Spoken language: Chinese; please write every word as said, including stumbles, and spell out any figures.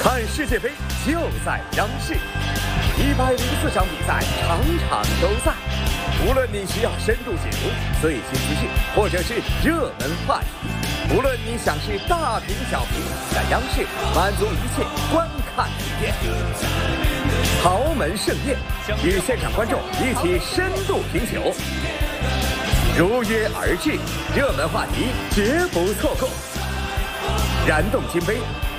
看世界杯就在央视，一百零四场比赛，场场都在。无论你需要深度解读、最新资讯，或者是热门话题，无论你想是大屏小屏，在央视满足一切观看体验。豪门盛宴，与现场观众一起深度品酒，如约而至，热门话题绝不错过。燃动金杯，